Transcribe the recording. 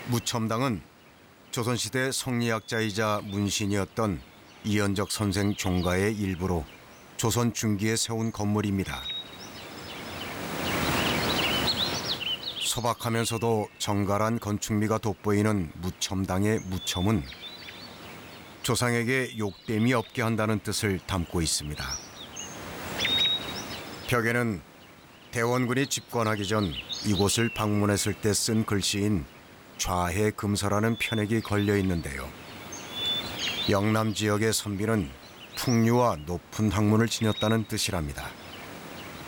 무첨당은 조선시대 성리학자이자 문신이었던 이현적 선생 종가의 일부로 조선 중기에 세운 건물입니다. 소박하면서도 정갈한 건축미가 돋보이는 무첨당의 무첨은 조상에게 욕됨이 없게 한다는 뜻을 담고 있습니다. 벽에는 대원군이 집권하기 전 이곳을 방문했을 때 쓴 글씨인 좌해 금서라는 편액이 걸려 있는데요. 영남 지역의 선비는 풍류와 높은 학문을 지녔다는 뜻이랍니다.